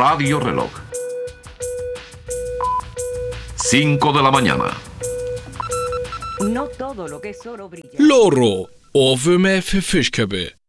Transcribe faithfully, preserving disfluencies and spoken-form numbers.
Radio Reloj. cinco de la mañana. No todo lo que es oro brilla. Loro, over med för fiskköpet.